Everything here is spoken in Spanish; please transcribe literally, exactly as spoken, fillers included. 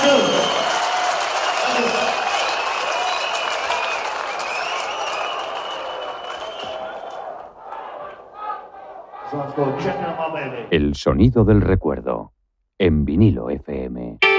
El sonido del recuerdo en vinilo F M.